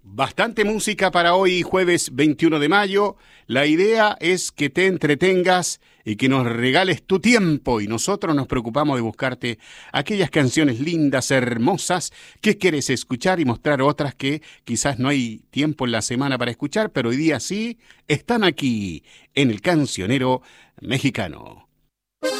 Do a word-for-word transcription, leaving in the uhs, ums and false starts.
Bastante música para hoy, jueves veintiuno de mayo. La idea es que te entretengas y que nos regales tu tiempo, y nosotros nos preocupamos de buscarte aquellas canciones lindas, hermosas, que quieres escuchar y mostrar otras que quizás no hay tiempo en la semana para escuchar, pero hoy día sí están aquí en el Cancionero Mexicano.